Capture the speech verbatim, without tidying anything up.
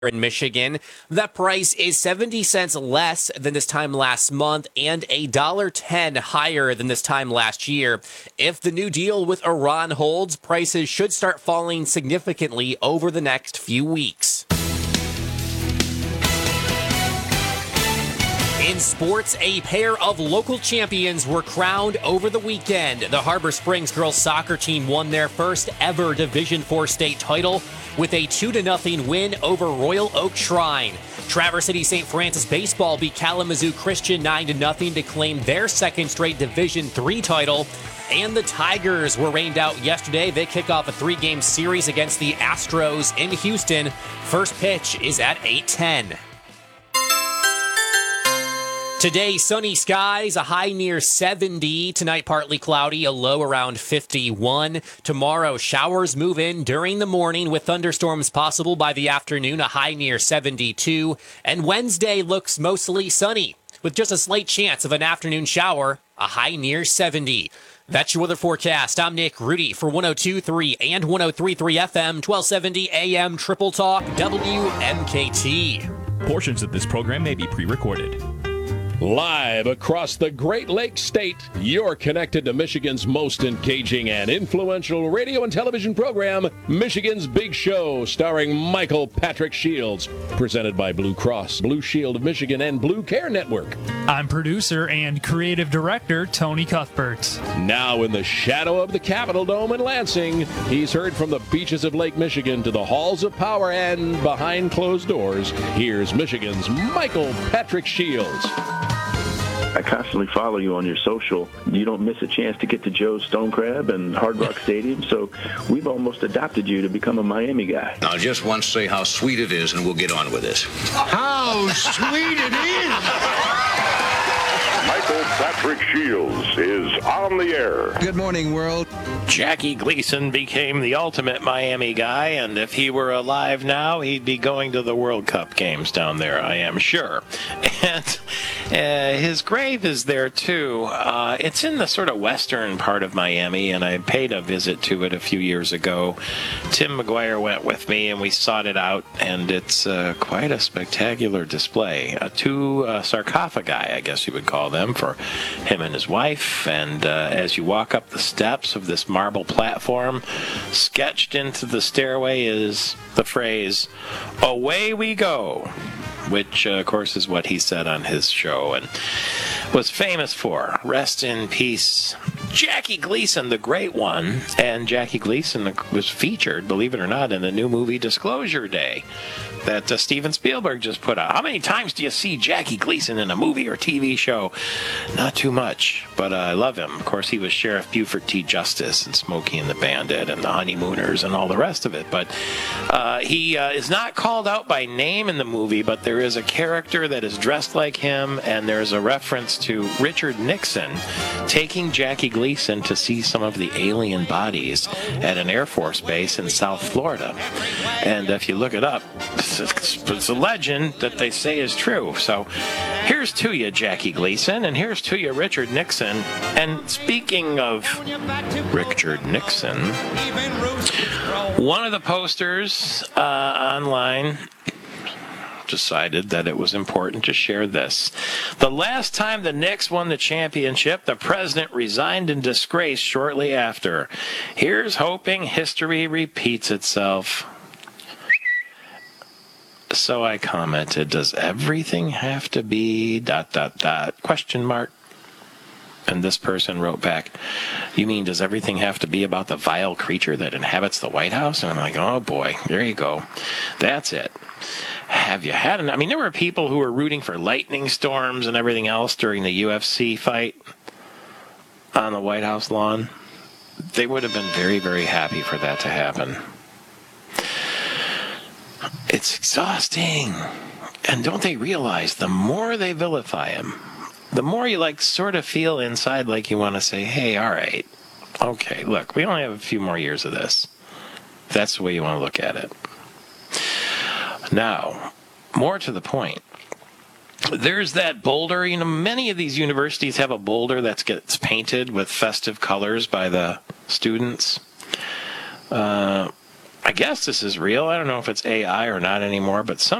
in Michigan. That price is seventy cents less than this time last month and a one dollar ten higher than this time last year. If the new deal with Iran holds, prices should start falling significantly over the next few weeks. In sports, a pair of local champions were crowned over the weekend. The Harbor Springs girls soccer team won their first ever Division four state title with a two to nothing win over Royal Oak Shrine. Traverse City Saint Francis baseball beat Kalamazoo Christian nine to nothing to claim their second straight Division three title. And the Tigers were rained out yesterday. They kick off a three-game series against the Astros in Houston. First pitch is at eight ten. Today, sunny skies, a high near seventy. Tonight, partly cloudy, a low around fifty-one. Tomorrow, showers move in during the morning with thunderstorms possible by the afternoon, a high near seventy-two. And Wednesday looks mostly sunny with just a slight chance of an afternoon shower, a high near seventy. That's your weather forecast. I'm Nick Rudy for one oh two point three and one oh three point three F M, twelve seventy A M Triple Talk, W M K T. Portions of this program may be pre-recorded. Live across the Great Lakes State, you're connected to Michigan's most engaging and influential radio and television program, Michigan's Big Show, starring Michael Patrick Shields, presented by Blue Cross, Blue Shield of Michigan, and Blue Care Network. I'm producer and creative director Tony Cuthbert. Now in the shadow of the Capitol Dome in Lansing, he's heard from the beaches of Lake Michigan to the halls of power and behind closed doors. Here's Michigan's Michael Patrick Shields. I constantly follow you on your social. You don't miss a chance to get to Joe's Stone Crab and Hard Rock Stadium, so we've almost adopted you to become a Miami guy. I'll just once say how sweet it is, and we'll get on with this. How sweet it is! Michael Patrick Shields is on the air. Good morning, world. Jackie Gleason became the ultimate Miami guy, and if he were alive now, he'd be going to the World Cup games down there, I am sure. And uh, his grave is there, too. Uh, it's in the sort of western part of Miami, and I paid a visit to it a few years ago. Tim McGuire went with me, and we sought it out, and it's uh, quite a spectacular display. Uh, two uh, sarcophagi, I guess you would call them, for him and his wife. And uh, as you walk up the steps of this marble platform, sketched into the stairway is the phrase, "Away we go," which, uh, of course, is what he said on his show and was famous for. Rest in peace, Jackie Gleason, the great one. And Jackie Gleason was featured, believe it or not, in the new movie Disclosure Day that uh, Steven Spielberg just put out. How many times do you see Jackie Gleason in a movie or T V show? Not too much, but uh, I love him. Of course, he was Sheriff Buford T. Justice and Smokey and the Bandit and the Honeymooners and all the rest of it. But uh, he uh, is not called out by name in the movie, but there is a character that is dressed like him, and there's a reference to Richard Nixon taking Jackie Gleason to see some of the alien bodies at an Air Force base in South Florida. And if you look it up, it's a legend that they say is true. So here's to you, Jackie Gleason, and here's to you, Richard Nixon. And speaking of Richard Nixon, one of the posters uh, online decided that it was important to share this. The last time the Knicks won the championship, the president resigned in disgrace shortly after. Here's hoping history repeats itself. So I commented, does everything have to be dot, dot, dot, question mark? And this person wrote back, you mean, does everything have to be about the vile creature that inhabits the White House? And I'm like, oh boy, there you go. That's it. Have you had an, I mean, there were people who were rooting for lightning storms and everything else during the U F C fight on the White House lawn. They would have been very, very happy for that to happen. It's exhausting. And don't they realize the more they vilify him, the more you like sort of feel inside like you want to say, hey, all right, okay, look, we only have a few more years of this. That's the way you want to look at it. Now, more to the point, there's that boulder. You know, many of these universities have a boulder that gets painted with festive colors by the students. Uh, I guess this is real. I don't know if it's A I or not anymore, but some